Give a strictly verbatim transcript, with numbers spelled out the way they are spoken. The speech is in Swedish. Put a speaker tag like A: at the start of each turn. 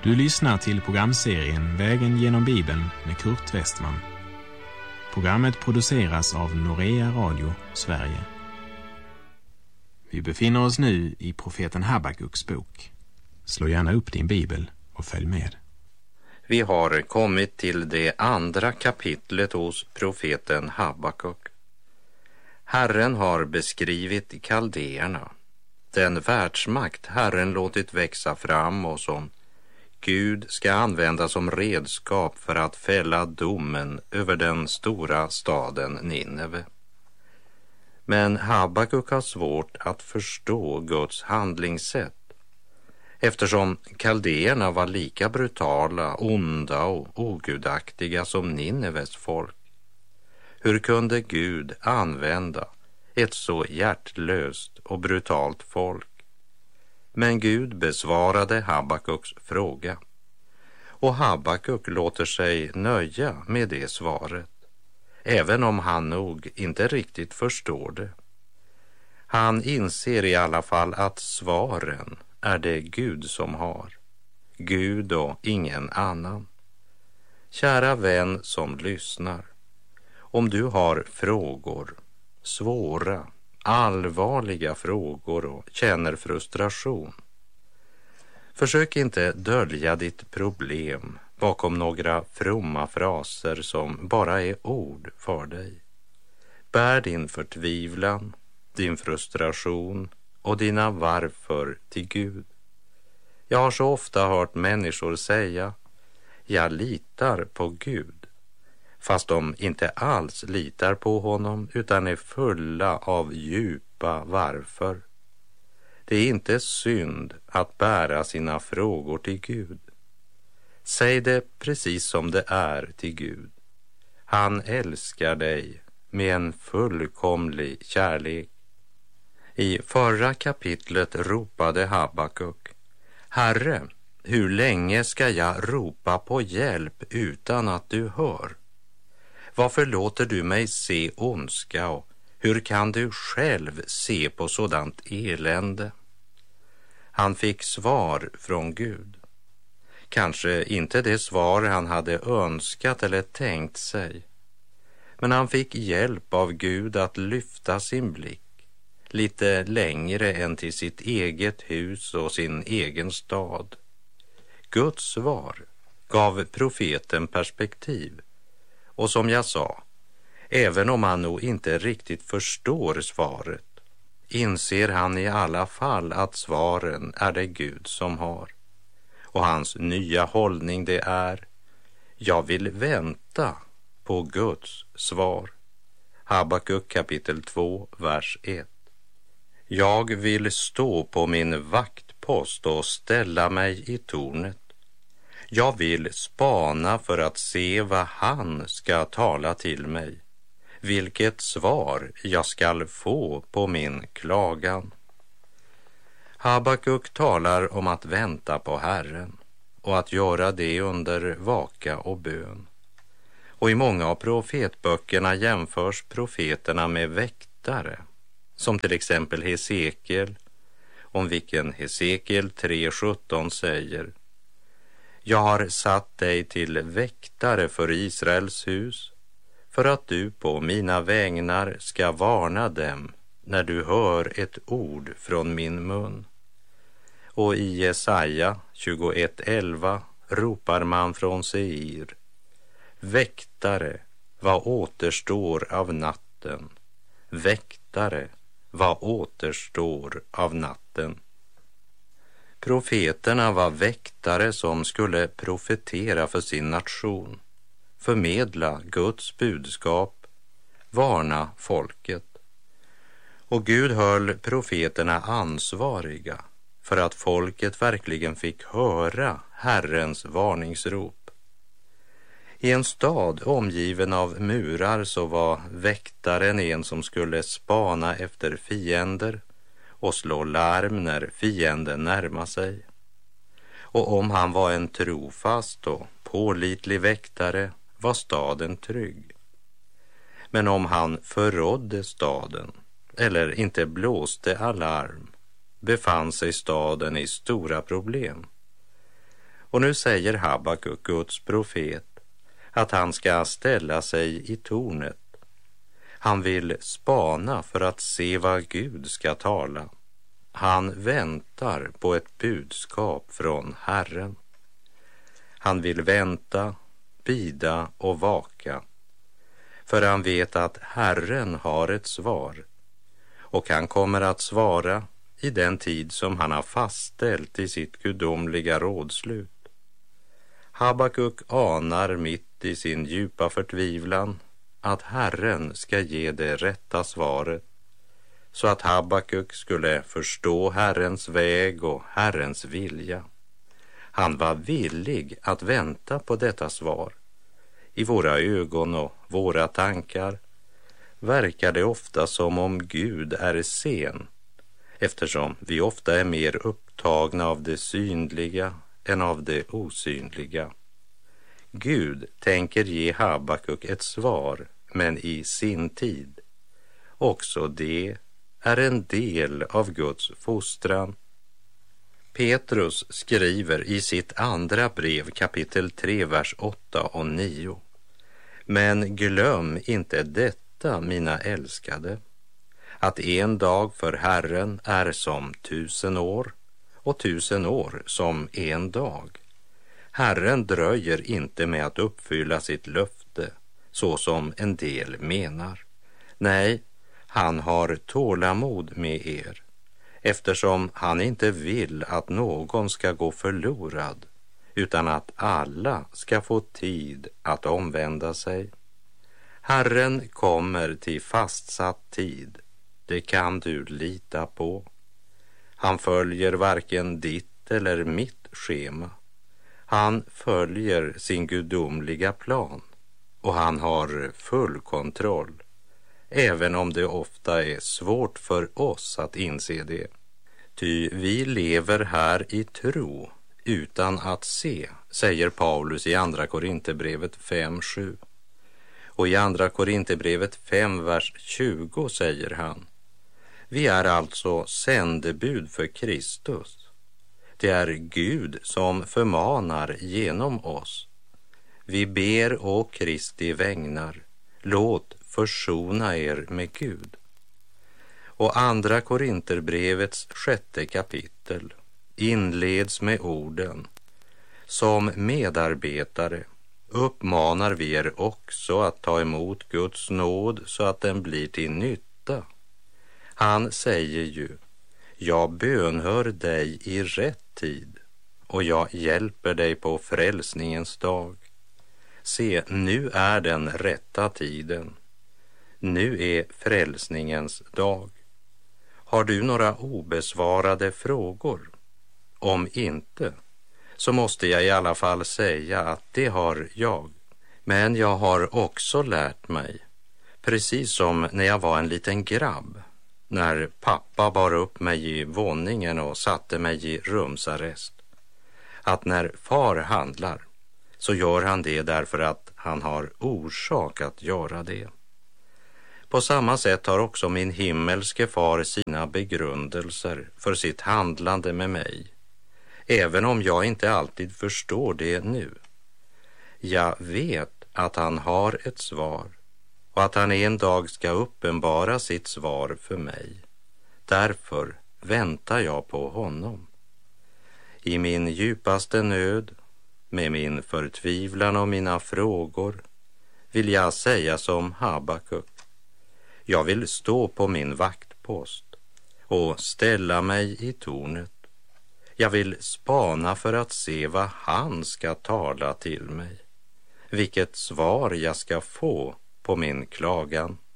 A: Du lyssnar till programserien Vägen genom Bibeln med Kurt Westman. Programmet produceras av Norea Radio, Sverige. Vi befinner oss nu i profeten Habakuks bok. Slå gärna upp din bibel och följ med.
B: Vi har kommit till det andra kapitlet hos profeten Habakuk. Herren har beskrivit kaldéerna, den världsmakt Herren låtit växa fram och som Gud ska använda som redskap för att fälla domen över den stora staden Nineve. Men Habakuk har svårt att förstå Guds handlingssätt, eftersom kaldéerna var lika brutala, onda och ogudaktiga som Nineves folk. Hur kunde Gud använda ett så hjärtlöst och brutalt folk? Men Gud besvarade Habakuks fråga, och Habakuk låter sig nöja med det svaret, även om han nog inte riktigt förstår det. Han inser i alla fall att svaren är det Gud som har, Gud och ingen annan. Kära vän som lyssnar, om du har frågor, svåra, allvarliga frågor och känner frustration, försök inte dölja ditt problem bakom några fromma fraser som bara är ord för dig. Bär din förtvivlan, din frustration och dina varför till Gud. Jag har så ofta hört människor säga, jag litar på Gud, fast de inte alls litar på honom utan är fulla av djupa varför. Det är inte synd att bära sina frågor till Gud. Säg det precis som det är till Gud. Han älskar dig med en fullkomlig kärlek. I förra kapitlet ropade Habakuk, Herre, hur länge ska jag ropa på hjälp utan att du hör? Varför låter du mig se ondska och hur kan du själv se på sådant elände? Han fick svar från Gud. Kanske inte det svar han hade önskat eller tänkt sig. Men han fick hjälp av Gud att lyfta sin blick lite längre än till sitt eget hus och sin egen stad. Guds svar gav profeten perspektiv. Och som jag sa, även om han nog inte riktigt förstår svaret, inser han i alla fall att svaren är det Gud som har. Och hans nya hållning det är, jag vill vänta på Guds svar. Habakuk kapitel två, vers ett. Jag vill stå på min vaktpost och ställa mig i tornet. Jag vill spana för att se vad han ska tala till mig, vilket svar jag skall få på min klagan. Habakuk talar om att vänta på Herren och att göra det under vaka och bön. Och i många av profetböckerna jämförs profeterna med väktare, som till exempel Hesekiel, om vilken Hesekiel tre sjutton säger, jag har satt dig till väktare för Israels hus, för att du på mina vägnar ska varna dem när du hör ett ord från min mun. Och i Jesaja tjugoett elva ropar man från Seir, väktare, vad återstår av natten? Väktare, vad återstår av natten? Profeterna var väktare som skulle profetera för sin nation, förmedla Guds budskap, varna folket. Och Gud höll profeterna ansvariga för att folket verkligen fick höra Herrens varningsrop. I en stad omgiven av murar så var väktaren en som skulle spana efter fiender och slå larm när fienden närmar sig. Och om han var en trofast och pålitlig väktare var staden trygg. Men om han förrådde staden eller inte blåste alarm befann sig staden i stora problem. Och nu säger Habakuk, Guds profet, att han ska ställa sig i tornet. Han vill spana för att se vad Gud ska tala. Han väntar på ett budskap från Herren. Han vill vänta, bida och vaka, för han vet att Herren har ett svar, och han kommer att svara i den tid som han har fastställt i sitt gudomliga rådslut. Habakuk anar mitt i sin djupa förtvivlan att Herren ska ge det rätta svaret, så att Habakuk skulle förstå Herrens väg och Herrens vilja. Han var villig att vänta på detta svar. I våra ögon och våra tankar verkar det ofta som om Gud är sen, eftersom vi ofta är mer upptagna av det synliga än av det osynliga. Gud tänker ge Habakuk ett svar, men i sin tid. Också det är en del av Guds fostran. Petrus skriver i sitt andra brev, kapitel tre, vers åtta och nio. Men glöm inte detta, mina älskade, att en dag för Herren är som tusen år och tusen år som en dag. Herren dröjer inte med att uppfylla sitt löfte, så som en del menar. Nej, han har tålamod med er, eftersom han inte vill att någon ska gå förlorad, utan att alla ska få tid att omvända sig. Herren kommer till fastsatt tid, det kan du lita på. Han följer varken ditt eller mitt schema. Han följer sin gudomliga plan, och han har full kontroll, även om det ofta är svårt för oss att inse det. Ty vi lever här i tro utan att se, säger Paulus i andra Korinthierbrevet fem sju. Och i andra Korinthierbrevet fem, vers tjugo säger han: vi är alltså sändebud för Kristus. Det är Gud som förmanar genom oss. Vi ber å Kristi vägnar, låt försona er med Gud. Och andra Korinthierbrevets sjätte kapitel inleds med orden: som medarbetare uppmanar vi er också att ta emot Guds nåd så att den blir till nytta. Han säger ju: jag bönhör dig i rätt tid och jag hjälper dig på frälsningens dag. Se, nu är den rätta tiden. Nu är frälsningens dag. Har du några obesvarade frågor? Om inte, så måste jag i alla fall säga att det har jag. Men jag har också lärt mig, precis som när jag var en liten grabb, när pappa bar upp mig i våningen och satte mig i rumsarrest, att när far handlar så gör han det därför att han har orsak att göra det. På samma sätt har också min himmelske far sina begrundelser för sitt handlande med mig, även om jag inte alltid förstår det nu. Jag vet att han har ett svar och att han en dag ska uppenbara sitt svar för mig. Därför väntar jag på honom. I min djupaste nöd, med min förtvivlan och mina frågor, vill jag säga som Habakuk: jag vill stå på min vaktpost och ställa mig i tornet. Jag vill spana för att se vad han ska tala till mig, vilket svar jag ska få på min klagan.